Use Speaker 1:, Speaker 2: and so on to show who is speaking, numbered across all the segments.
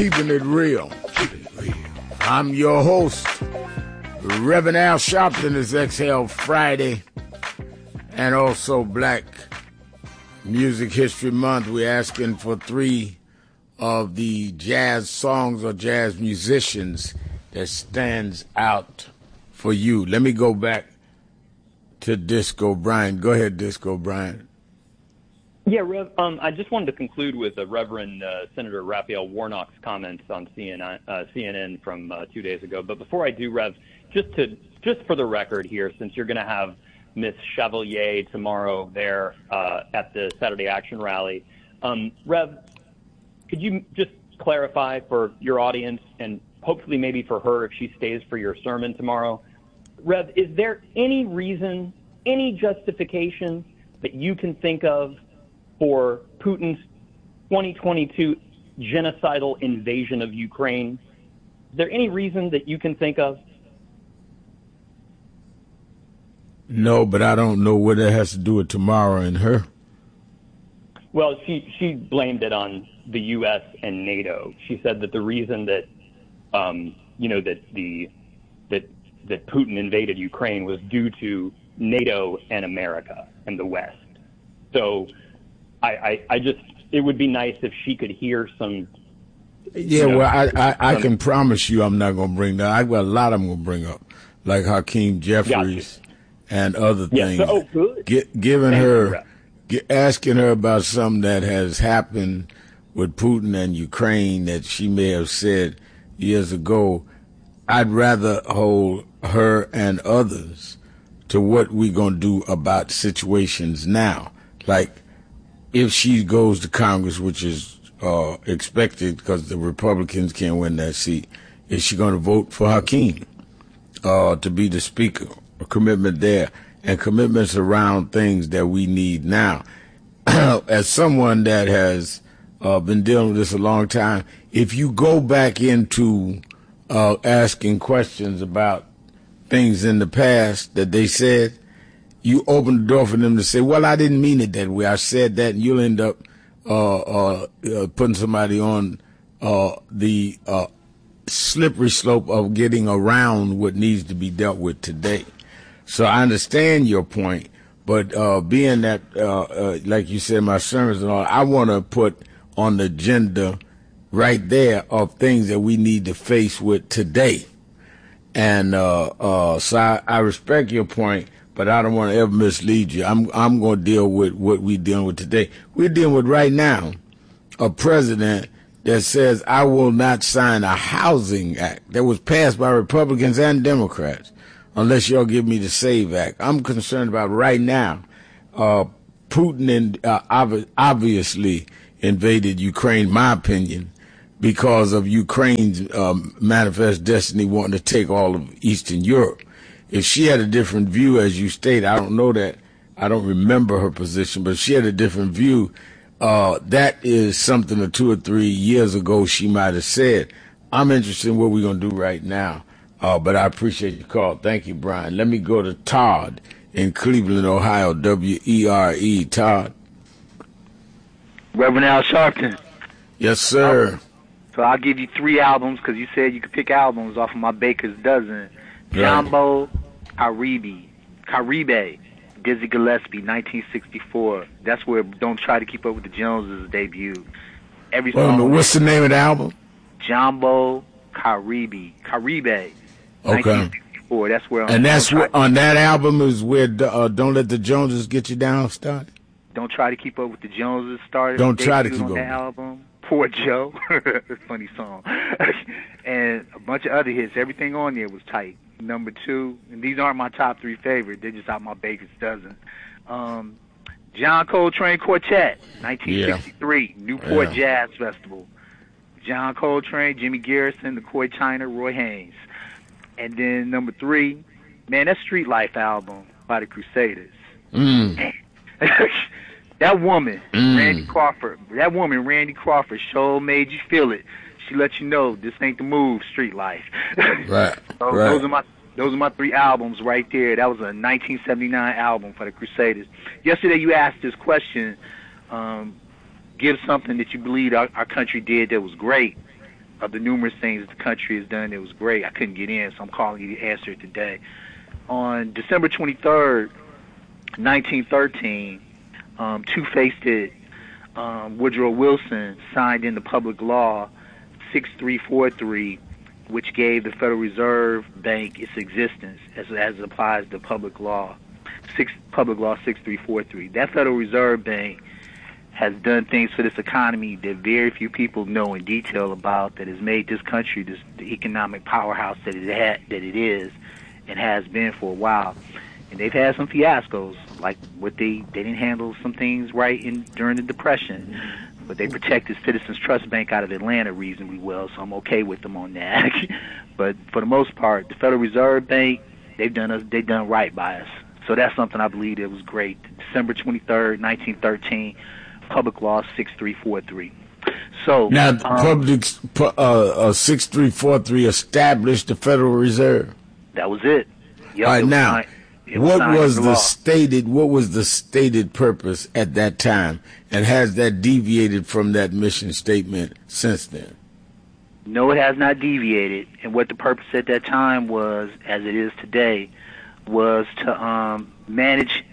Speaker 1: Keeping It Real. I'm your host, Reverend Al Sharpton. Is Exhale Friday and also Black Music History Month. We're asking for 3 of the jazz songs or jazz musicians that stands out for you. Let me go back to Disco Brian. Go ahead, Disco Brian.
Speaker 2: Yeah, Rev, I just wanted to conclude with Reverend Senator Raphael Warnock's comments on CNN from 2 days ago. But before I do, Rev, just for the record here, since you're going to have Miss Chevalier tomorrow there at the Saturday Action Rally, Rev, could you just clarify for your audience and hopefully maybe for her if she stays for your sermon tomorrow, Rev, is there any reason, any justification that you can think of for Putin's 2022 genocidal invasion of Ukraine? Is there any reason that you can think of?
Speaker 1: No, but I don't know what that has to do with tomorrow and her.
Speaker 2: Well, she blamed it on the U.S. and NATO. She said that the reason that that Putin invaded Ukraine was due to NATO and America and the West. So I just, it would be nice if she could hear some.
Speaker 1: Yeah, well, I can promise you I'm not going to bring that. I've got a lot of them going to bring up, like Hakeem Jeffries and other things.
Speaker 2: Yeah, so, good.
Speaker 1: Giving her, asking her about something that has happened with Putin and Ukraine that she may have said years ago. I'd rather hold her and others to what we're going to do about situations now. Like, if she goes to Congress, which is expected because the Republicans can't win that seat, is she going to vote for Hakeem to be the speaker? A commitment there, and commitments around things that we need now. As someone that has been dealing with this a long time, if you go back into asking questions about things in the past that they said, you open the door for them to say, well, I didn't mean it that way. I said that, and you'll end up putting somebody on the slippery slope of getting around what needs to be dealt with today. So I understand your point, but being that, like you said, my sermons and all, I want to put on the agenda right there of things that we need to face with today. And so I respect your point, but I don't want to ever mislead you. I'm going to deal with what we're dealing with today. We're dealing with right now a president that says, I will not sign a housing act that was passed by Republicans and Democrats unless y'all give me the SAVE Act. I'm concerned about right now. Putin obviously invaded Ukraine, my opinion, because of Ukraine's manifest destiny wanting to take all of Eastern Europe. If she had a different view, as you state, I don't know that, I don't remember her position, but if she had a different view, that is something that 2 or 3 years ago she might have said. I'm interested in what we're going to do right now, but I appreciate your call. Thank you, Brian. Let me go to Todd in Cleveland, Ohio, WERE. Todd.
Speaker 3: Reverend Al Sharpton.
Speaker 1: Yes, sir.
Speaker 3: So I'll give you 3 albums because you said you could pick albums off of my Baker's Dozen. Jambo, Caribe, Dizzy Gillespie, 1964. That's where Don't Try to Keep Up with the Joneses debuted. Every song.
Speaker 1: What's the name of the album?
Speaker 3: Jambo, Caribe, 1964. That's where.
Speaker 1: And that's where, on that album is where Don't Let the Joneses Get You Down started.
Speaker 3: Don't Try to Keep Up with the Joneses started.
Speaker 1: Don't Try to Keep
Speaker 3: Up on that album. Poor Joe, funny song, and a bunch of other hits. Everything on there was tight. Number 2, and these aren't my top 3 favorite. They're just out my Baker's Dozen. John Coltrane Quartet, 1963, Newport Jazz Festival. John Coltrane, Jimmy Garrison, McCoy Tyner, Roy Haynes. And then number 3, man, that Street Life album by the Crusaders. That woman, Randy Crawford, sure made you feel it. She let you know this ain't the move, Street Life.
Speaker 1: Right.
Speaker 3: Those are my 3 albums right there. That was a 1979 album for the Crusaders. Yesterday you asked this question, give something that you believe our country did that was great. of the numerous things the country has done. It was great. I couldn't get in, so I'm calling you to answer it today. On December 23rd, 1913, two-faced Woodrow Wilson signed into public law 6343, which gave the Federal Reserve Bank its existence as it applies to public law 6343. That Federal Reserve Bank has done things for this economy that very few people know in detail about, that has made this country the economic powerhouse that it is and has been for a while. And they've had some fiascos, like what they didn't handle some things right during the Depression, but they protected Citizens Trust Bank out of Atlanta reasonably well, so I'm okay with them on that. But for the most part, the Federal Reserve Bank, they've done right by us. So that's something I believe that was great. December 23rd, 1913, Public Law 6343. So
Speaker 1: now, 6343 established the Federal Reserve.
Speaker 3: That was it. Yep,
Speaker 1: all right, now, what was the stated purpose at that time, and has that deviated from that mission statement since then?
Speaker 3: No, it has not deviated. And what the purpose at that time was, as it is today, was to manage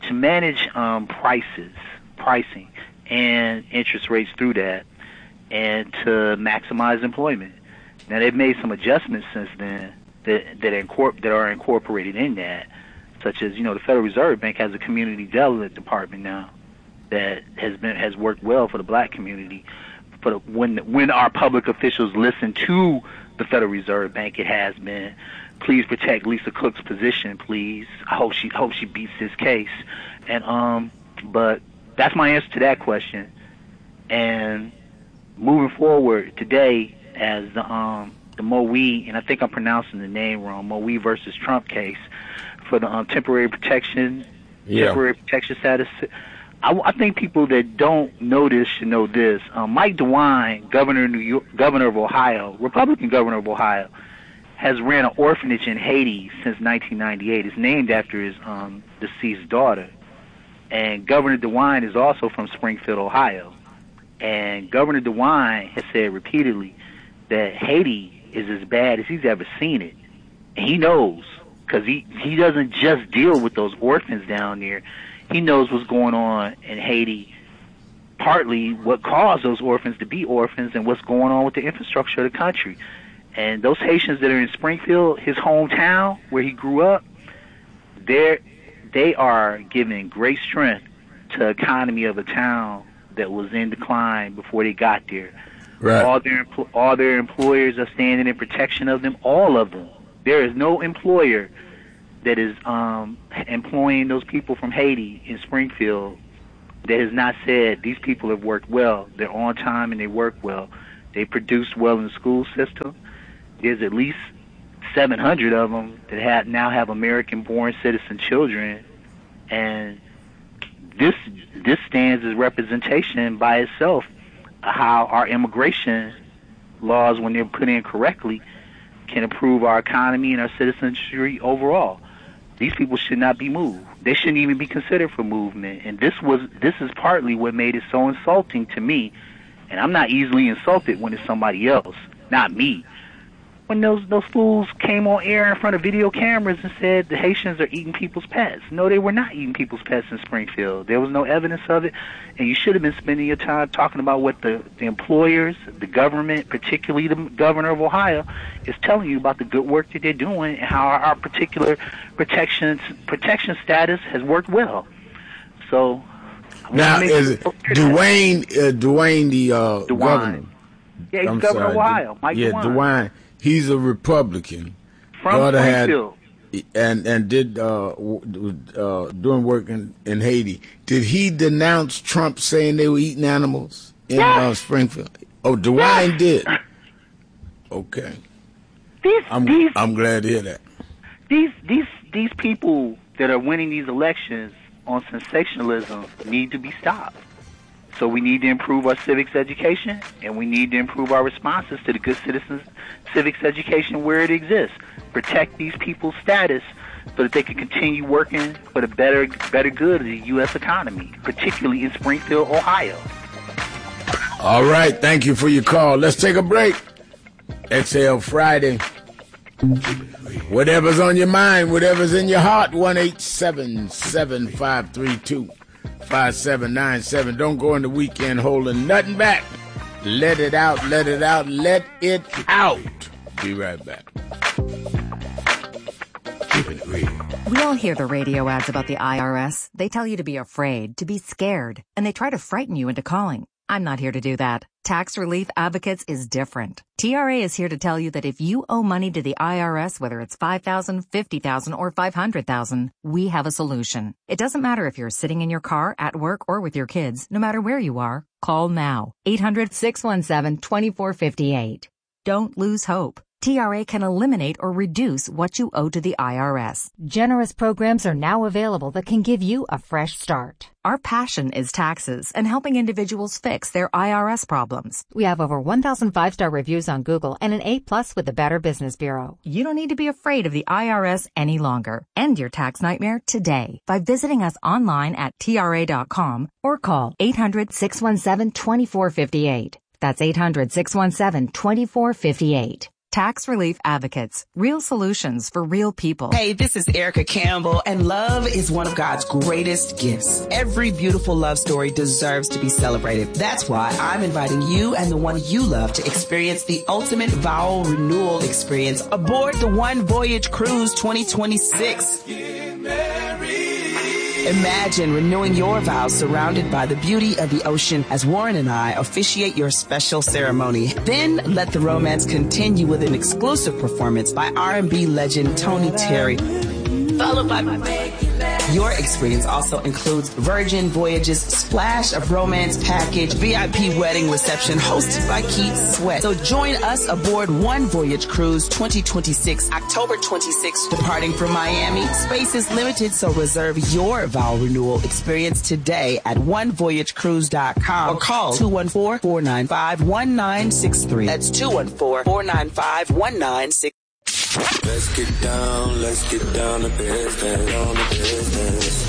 Speaker 3: pricing, and interest rates through that, and to maximize employment. Now they've made some adjustments since then that are incorporated in that, such as, the Federal Reserve Bank has a community development department now that has worked well for the black community. When our public officials listen to the Federal Reserve Bank, it has been, please protect Lisa Cook's position, please. I hope she beats this case. And but that's my answer to that question. And moving forward today, as the Moe, and I think I'm pronouncing the name wrong, Moe versus Trump case for the temporary protection status. I think people that don't know this should know this. Mike DeWine, governor of Ohio, Republican governor of Ohio, has ran an orphanage in Haiti since 1998. It's named after his deceased daughter. And Governor DeWine is also from Springfield, Ohio. And Governor DeWine has said repeatedly that Haiti is as bad as he's ever seen it. And he knows, because he doesn't just deal with those orphans down there. He knows what's going on in Haiti, partly what caused those orphans to be orphans and what's going on with the infrastructure of the country. And those Haitians that are in Springfield, his hometown, where he grew up, they are giving great strength to the economy of a town that was in decline before they got there.
Speaker 1: Right.
Speaker 3: All their employers are standing in protection of them, all of them. There is no employer that is employing those people from Haiti in Springfield that has not said these people have worked well. They're on time and they work well. They produce well in the school system. There's at least 700 of them that now have American-born citizen children, and this stands as representation by itself of how our immigration laws, when they're put in correctly, can improve our economy and our citizenry overall. These people should not be moved. They shouldn't even be considered for movement. And this is partly what made it so insulting to me. And I'm not easily insulted when it's somebody else, not me. When those fools came on air in front of video cameras and said the Haitians are eating people's pets. No, they were not eating people's pets in Springfield. There was no evidence of it. And you should have been spending your time talking about what the employers, the government, particularly the governor of Ohio, is telling you about the good work that they're doing and how our particular protection status has worked well. So
Speaker 1: now is it Dwayne the governor?
Speaker 3: Yeah, he's governor of Ohio. Mike
Speaker 1: DeWine. He's a Republican.
Speaker 3: From Springfield.
Speaker 1: And did doing work in Haiti. Did he denounce Trump saying they were eating animals in Springfield? Oh, DeWine did. Okay. I'm glad to hear that.
Speaker 3: These people that are winning these elections on sensationalism need to be stopped. So we need to improve our civics education, and we need to improve our responses to the good citizens civics education where it exists. Protect these people's status so that they can continue working for the better good of the U.S. economy, particularly in Springfield, Ohio.
Speaker 1: All right. Thank you for your call. Let's take a break. Exhale Friday. Whatever's on your mind, whatever's in your heart, 1-877-532-5797. Don't go in the weekend holding nothing back. Let it out, let it out, let it out. Be right back. Keep it real.
Speaker 4: We all hear the radio ads about the IRS. They tell you to be afraid, to be scared, and they try to frighten you into calling. I'm not here to do that. Tax Relief Advocates is different. TRA is here to tell you that if you owe money to the IRS, whether it's $5,000, $50,000, or $500,000, we have a solution. It doesn't matter if you're sitting in your car, at work, or with your kids. No matter where you are, call now. 800-617-2458. Don't lose hope. TRA can eliminate or reduce what you owe to the IRS. Generous programs are now available that can give you a fresh start. Our passion is taxes and helping individuals fix their IRS problems. We have over 1,000 5-star reviews on Google and an A+ with the Better Business Bureau. You don't need to be afraid of the IRS any longer. End your tax nightmare today by visiting us online at TRA.com or call 800-617-2458. That's 800-617-2458. Tax Relief Advocates. Real solutions for real people.
Speaker 5: Hey, this is Erica Campbell, and love is one of God's greatest gifts. Every beautiful love story deserves to be celebrated. That's why I'm inviting you and the one you love to experience the ultimate vow renewal experience aboard the One Voyage Cruise 2026. Imagine renewing your vows surrounded by the beauty of the ocean as Warren and I officiate your special ceremony. Then let the romance continue with an exclusive performance by R&B legend Tony Terry, followed by your experience also includes Virgin Voyages Splash of Romance Package, VIP wedding reception hosted by Keith Sweat. So join us aboard One Voyage Cruise 2026, October 26th, departing from Miami. Space is limited, so reserve your vow renewal experience today at onevoyagecruise.com or call 214-495-1963. That's 214-495-1963.
Speaker 6: Let's get down to business,